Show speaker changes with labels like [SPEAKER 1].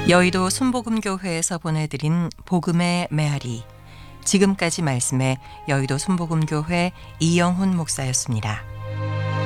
[SPEAKER 1] 여의도 순복음교회에서 보내드린 복음의 메아리. 지금까지 말씀에 여의도 순복음교회 이영훈 목사였습니다.